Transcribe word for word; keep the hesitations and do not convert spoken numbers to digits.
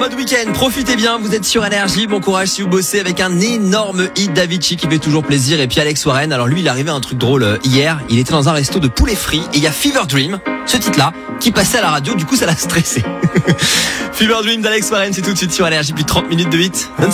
mode week-end, profitez bien, vous êtes sur Énergie, bon courage si vous bossez avec un énorme hit d'Avicii qui fait toujours plaisir. Et puis Alex Warren, alors lui il est arrivé à un truc drôle euh, hier, il était dans un resto de poulet frit et il y a Fever Dream, ce titre-là, qui passait à la radio, du coup ça l'a stressé. Fever Dream d'Alex Warren, c'est tout de suite sur Énergie, plus de trente minutes de hit.